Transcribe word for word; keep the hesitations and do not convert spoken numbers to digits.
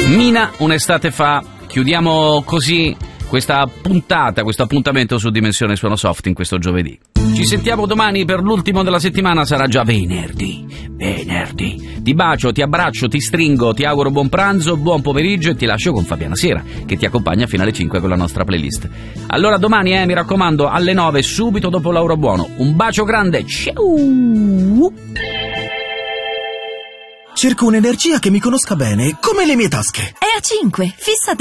Mina un'estate fa. Chiudiamo così questa puntata, questo appuntamento su Dimensione Suono Soft in questo giovedì. Ci sentiamo domani per l'ultimo della settimana, sarà già venerdì. Venerdì. Ti bacio, ti abbraccio, ti stringo, ti auguro buon pranzo, buon pomeriggio e ti lascio con Fabiana Sera, che ti accompagna fino alle cinque con la nostra playlist. Allora domani, eh, mi raccomando, alle nove, subito dopo Lauro Buono. Un bacio grande, ciao! Cerco un'energia che mi conosca bene, come le mie tasche. È a cinque, fissate